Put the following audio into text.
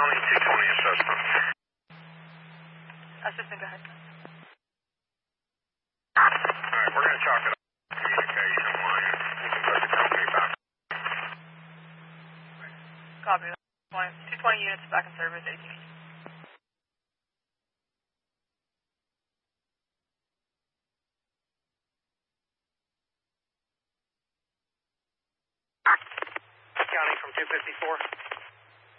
County 220 assessment. Assistant, go ahead. Alright, we're going to chalk it up to communication line. You can put the company back. Copy. 220 units back in service, ATV. County from 254.